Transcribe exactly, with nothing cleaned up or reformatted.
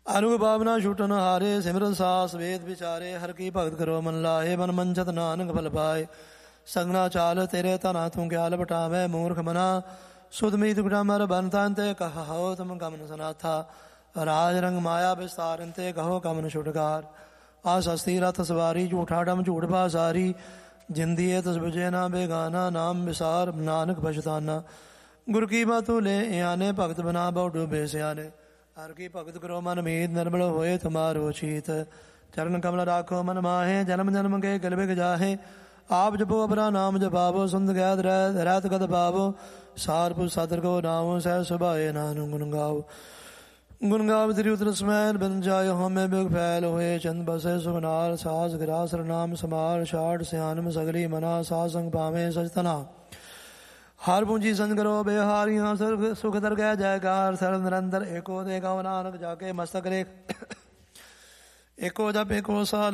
ਅਨੁਗ ਭਾਵਨਾ ਛੁਟਨ ਹਾਰੇ ਸਿਮਰਨ ਸਾਸ ਵੇਦ ਵਿਚਾਰੇ ਹਰ ਕੀ ਭਗਤ ਕਰੋ ਮਨ ਲਾਹੇ ਮਨ ਮੰਚਤ ਨਾਨਕ ਫਲ ਪਾਏ ਸੰਗਣਾ ਚਾਲ ਤੇਰੇ ਧਨਾ ਤੂੰ ਗਿਆਲ ਬਟਾਵੇ ਮੂਰਖ ਮਨਾ ਸੁਧਮੀਤ ਗੁਟਾਮਰ ਬਨਤਾਨ ਤੇ ਕਹੋ ਤਮ ਗਮਨ ਸਨਾਥਾ ਰਾਜ ਰੰਗ ਮਾਇਆ ਵਿਸਤਾਰਨ ਤੇ ਕਹੋ ਕਮਨ ਛੁਟਕਾਰ ਆ ਸਸਤੀ ਰਥ ਸਵਾਰੀ ਝੂਠਾ ਡਮ ਝੂਠ ਬਾਸਾਰੀ ਜਿੰਦੀਏ ਤਸ ਬੁਝੇ ਨਾ ਬੇਗਾਨਾ ਨਾਮ ਵਿਸਾਰ ਨਾਨਕ ਪਛਤਾਨਾ ਗੁਰ ਕੀ ਬਾਤੂ ਲੈ ਆਨੇ ਭਗਤ ਬਨਾ ਬਹੁ ਡੂਬੇ ਸਿਆਨੇ ਹਰ ਕੀ ਭਗਤ ਕਰੋ ਮਨ ਮੀਤ ਨਿਰਮਲ ਹੋਏ ਤੁਮਾਰੋ ਚੀਤ ਚਰਨ ਕਮਲ ਰਾਖੋ ਮਨ ਮਾਹੇ ਜਨਮ ਜਨਮ ਕੇ ਗਲਬਿਗ ਜਾਹੇ ਆਪ ਜਪੋ ਅਪਰਾ ਨਾਮ ਜਪਾਵੋ ਸੁੰਦ ਗੈਦ ਰਹਿਤ ਗਦ ਪਾਵੋ ਸਾਰਪੁਰ ਸਤਰ ਕੋ ਨਾਮੋ ਸਹਿ ਸੁਭਾਏ ਨਾਨੂ ਗੁਣ ਗਾਓ ਗੁਣ ਗਾਵ ਤੇਰੀ ਉਤਰ ਸਮੈਨ ਬਨ ਜਾਏ ਹੋਮੇ ਬਿਗ ਫੈਲ ਹੋਏ ਚੰਦ ਬਸੇ ਸੁਖਨਾਲ ਸਾਸ ਗਰਾਸਰ ਨਾਮ ਸਮਾਲ ਛਾੜ ਸਿਆਨਮ ਸਗਲੀ ਮਨਾ ਸਾਧ ਸੰਗ ਪਾਵੇਂ ਸਚਤਨਾ ਹਰ ਪੂੰਜੀ ਸੰਗ ਕਰੋ ਬੇਹਾਰੀਆਂ ਸਰਗ ਸੁਖ ਦਰ ਗੈ ਜੈਕਾਰ ਸਰਬ ਨਿਰੰਦਰ ਏਕੋ ਦੇ ਗਉ ਨਾਨਕ ਜਾ ਕੇ ਮਸਤਕ ਰੇਖ ਏਕੋ ਜਪ ਏਕੋ ਸਾਲ